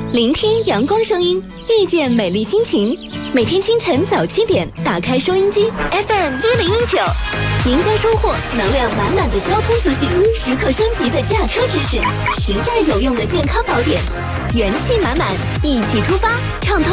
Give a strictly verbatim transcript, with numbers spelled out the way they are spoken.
聆听阳光声音，遇见美丽心情。每天清晨早七点，打开收音机 F M 一零一九，赢家收获能量满满的交通资讯，时刻升级的驾车知识，实在有用的健康宝典，元气满满，一起出发，畅通